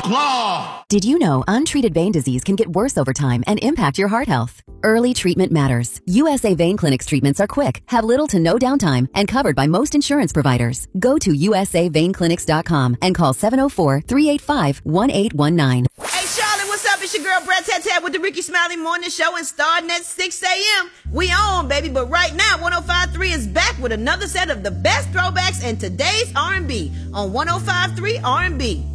Claw! Did you know untreated vein disease can get worse over time and impact your heart health? Early treatment matters. USA Vein Clinic's treatments are quick, have little to no downtime, and covered by most insurance providers. Go to usaveinclinics.com and call 704-385-1819. Hey, Charlotte, what's up? It's your girl, Brad Tat with the Ricky Smiley Morning Show, and starting at 6 a.m., we on, baby. But right now, 105.3 is back with another set of the best throwbacks in today's R&B on 105.3 R&B.